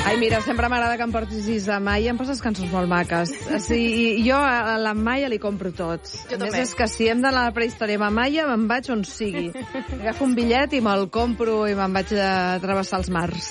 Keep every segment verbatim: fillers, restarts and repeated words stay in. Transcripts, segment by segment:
Ai, mira, sempre m'agrada que em portis a Maia, em poses cançons molt maques. O sigui, jo a la Maia li compro tot. Jo a més, també. és que si hem d'anar a la prehistòria amb Maia, me'n vaig on sigui. Agafo un bitllet i me'l compro i me'n vaig a travessar els mars.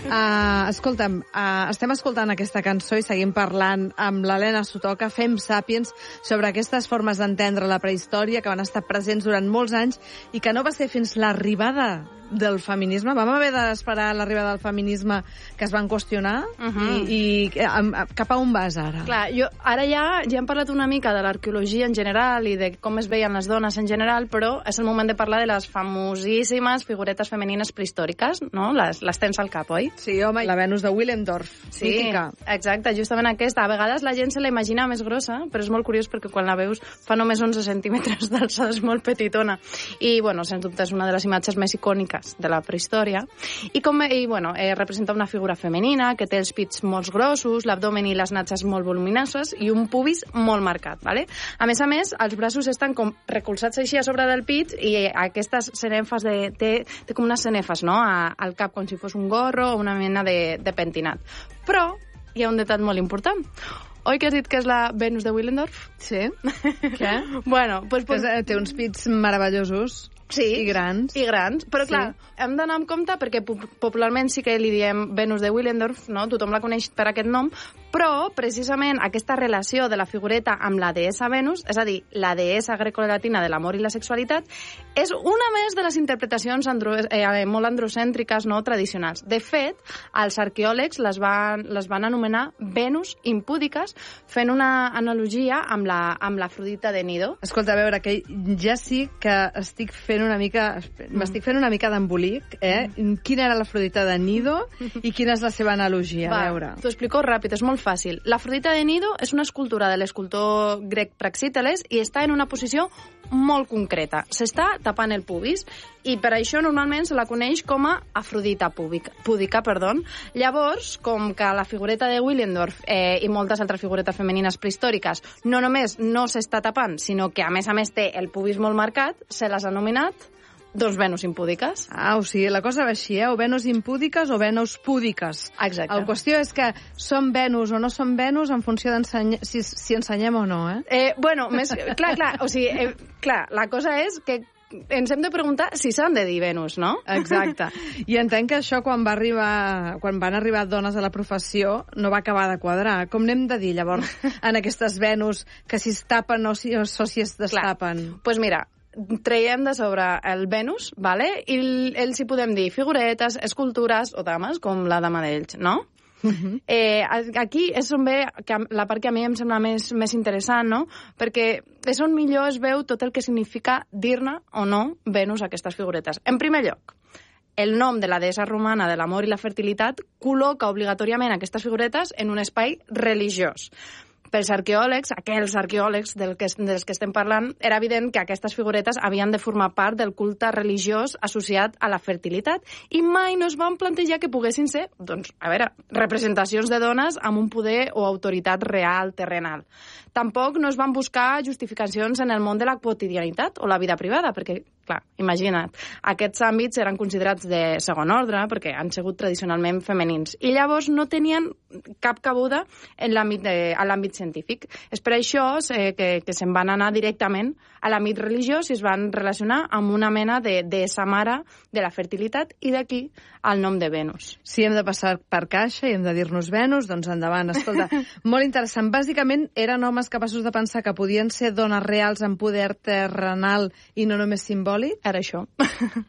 Uh, escolta'm, uh, estem escoltant aquesta cançó i seguim parlant amb l'Helena Sotoca, Fem Sàpiens, sobre aquestes formes d'entendre la prehistòria que van estar presents durant molts anys i que no va ser fins l'arribada del feminisme. Vam haver d'esperar l'arribada del feminisme que es van qüestionar uh -huh. i, i a, a, cap a on vas ara? Clar, jo, ara ja, ja hem parlat una mica de l'arqueologia en general i de com es veien les dones en general, però és el moment de parlar de les famosíssimes figuretes femenines prehistòriques, no? Les, les tens al cap, oi? Sí, home, la Venus de Willendorf, sí, mítica. Exacte, justament aquesta. A vegades la gent se la imagina més grossa, però és molt curiós perquè quan la veus fa només onze centímetres d'alçada, és molt petitona. I, bueno, sens dubte és una de les imatges més icòniques de la prehistòria, i, com, i bueno, eh, representa una figura femenina que té els pits molt grossos, l'abdomen i les natges molt voluminoses i un pubis molt marcat, ¿vale? A més a més, els braços estan com recolzats així a sobre del pit i aquestes cenefes de, té, té com unes cenefes, no?, a, al cap, com si fos un gorro o una mena de, de pentinat. Però hi ha un detall molt important. Oi que has dit que és la Venus de Willendorf? Sí. Què? Bueno, pues, pues... Que té uns pits meravellosos. Sí, i grans. I grans, però clar, sí. Hem d'anar amb compte perquè popularment sí que li diem Venus de Willendorf, no? Tothom la coneix per aquest nom, però precisament aquesta relació de la figureta amb la deessa Venus, és a dir, la deessa grecolatina de l'amor i la sexualitat, és una més de les interpretacions andro eh, molt androcèntriques, no?, tradicionals. De fet, els arqueòlegs les van, les van anomenar Venus impúdiques, fent una analogia amb la, amb l'Afrodita de Nido. Escolta, a veure, que ja sí que estic fent una mica... M'estic fent una mica d'embolic, eh? Mm. Quina era l'Afrodita de Nido i quina és la seva analogia? Va, a veure. T'ho explico ràpid, és molt fàcil. L'Afrodita de Nido és una escultura de l'escultor grec Praxíteles i està en una posició molt concreta. S'està tapant el pubis i per això normalment se la coneix com a Afrodita púdica. púdica perdó. Llavors, com que la figureta de Willendorf eh, i moltes altres figuretes femenines prehistòriques no només no s'està tapant, sinó que a més a més té el pubis molt marcat, se les ha nomenat doncs Venus impúdiques. Ah, o sigui, la cosa va així, eh? O Venus impúdiques o Venus púdiques. Exacte. La qüestió és que són Venus o no són Venus en funció d'ensenyar si, si ensenyem o no, eh? eh bueno, més, clar, clar, o sigui, eh, clar, la cosa és que ens hem de preguntar si s'han de dir Venus, no? Exacte. I entenc que això, quan va arribar, quan van arribar dones a la professió, no va acabar de quadrar. Com n'hem de dir, llavors, en aquestes Venus, que si es tapen o si, o si es destapen? Doncs pues mira, traiem de sobre el Venus, ¿vale? I ells hi podem dir figuretes, escultures o dames, com la dama d'Elx, no? Uh-huh. eh, aquí és on ve que la part que a mi em sembla més, més interessant, no? Perquè és on millor es veu tot el que significa dir-ne o no Venus a aquestes figuretes. En primer lloc, el nom de la deessa romana de l'amor i la fertilitat col·loca obligatòriament aquestes figuretes en un espai religiós. Pels arqueòlegs, aquells arqueòlegs del que, dels que estem parlant, era evident que aquestes figuretes havien de formar part del culte religiós associat a la fertilitat i mai no es van plantejar que poguessin ser, doncs, a veure, representacions de dones amb un poder o autoritat real, terrenal. Tampoc no es van buscar justificacions en el món de la quotidianitat o la vida privada, perquè, clar, imagina't, aquests àmbits eren considerats de segon ordre perquè han sigut tradicionalment femenins i llavors no tenien cap cabuda en l'àmbit de, a l'àmbit científic. És per això eh, que, que se'n van anar directament a l'àmbit religiós i es van relacionar amb una mena de, de esa mare de la fertilitat i d'aquí el nom de Venus. Si hem de passar per caixa i hem de dir-nos Venus, doncs endavant. Escolta, molt interessant. Bàsicament eren homes capaços de pensar que podien ser dones reals amb poder terrenal i no només simbòlic? Era això.